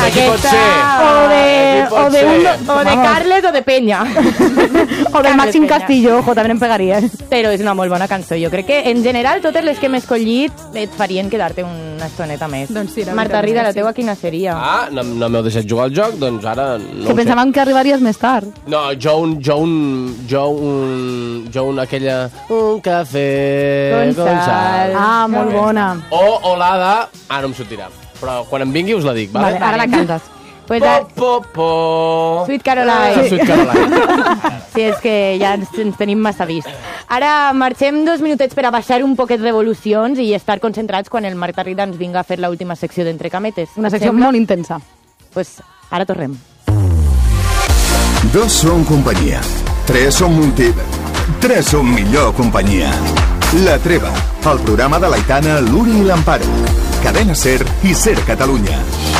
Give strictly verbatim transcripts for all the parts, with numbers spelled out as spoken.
qui pot ser? O de, pot o de, un, ser? o de Carles o de Peña. O de Màxim Castillo, ojo, també em pegaria. Però és una molt bona cançó. Jo crec que, en general, totes les que hem escollit et farien quedar-te una estoneta més. Doncs sí, la Marta veritat Rida, és la que sí. teua quina seria? Ah, no, no m'heu deixat jugar al joc, doncs ara no Que ho pensàvem que arribaries més tard. sé. No, jo un... Jo un... Jo un... Jo un aquella... Un cafè Con con sal. sal. Ah, molt bona. O, o la de... Ah, no em sortirà. Però quan em vingui us la dic, vale? Vale, ara la cantes. Pues Po, a... po, po. Sweet Caroline. Ah, Sweet Caroline. Sí, és que ja ens, ens tenim massa vist. Ara marxem dos minutets per a baixar un poquet revolucions i estar concentrats quan el Marta Rida ens vinga a fer l'última secció d'Entrecametes. Una secció Sembla? molt intensa. Pues ara tornem. Dos són companyia. Tres són multi... Tres són millor companyia. La Treva, el programa de l'Aitana, l'Uri i l'Amparo. Cadena Ser i Ser Catalunya.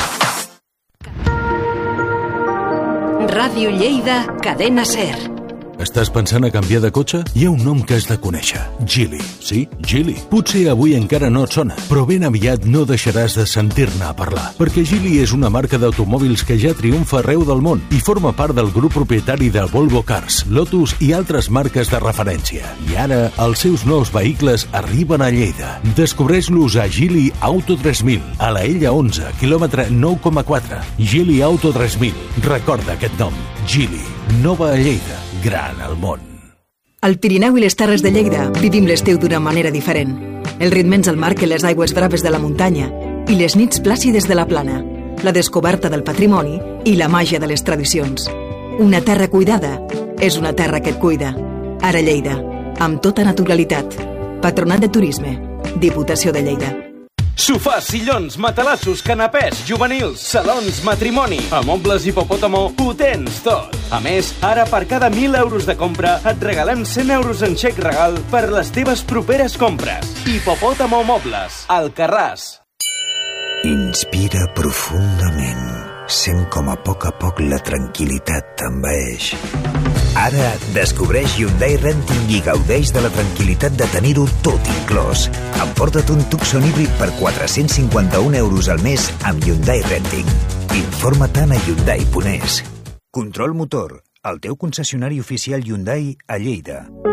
Ràdio Lleida, Cadena Ser. Estàs pensant a canviar de cotxe? Hi ha un nom que has de conèixer. Geely. Sí, Geely. Potser avui encara no et sona, però ben aviat no deixaràs de sentir-ne a parlar. Perquè Geely és una marca d'automòbils que ja triomfa arreu del món i forma part del grup propietari de Volvo Cars, Lotus i altres marques de referència. I ara els seus nous vehicles arriben a Lleida. Descobreix-los a Geely Auto tres mil, a la Ella onze, quilòmetre nou coma quatre. Geely Auto tres mil. Recorda aquest nom. Geely. Nova a Lleida. Gran al món. Al Pirineu i les Terres de Lleida vivim l'estiu d'una manera diferent. El ritme ens el marquen les aigües braves de la muntanya i les nits plàcides de la plana, la descoberta del patrimoni i la màgia de les tradicions. Una terra cuidada és una terra que et cuida. Ara Lleida, amb tota naturalitat. Patronat de Turisme, Diputació de Lleida. Sofàs, sillons, matalassos, canapès, juvenils, salons, matrimoni. A Mobles Hipopòtamo ho tens tot. A més, ara per cada mil euros de compra et regalem cent euros en xec regal per les teves properes compres. Hipopòtamo Mobles, Alcarràs. Inspira profundament. Sent com a poc a poc la tranquil·litat t'envaeix. Ara descobreix Hyundai Renting i gaudeix de la tranquil·litat de tenir-ho tot inclòs. Emporta't un Tucson híbrid per quatre-cents cinquanta-un euros al mes amb Hyundai Renting. Informa-te'n a Hyundai punt es. Control Motor, el teu concessionari oficial Hyundai a Lleida.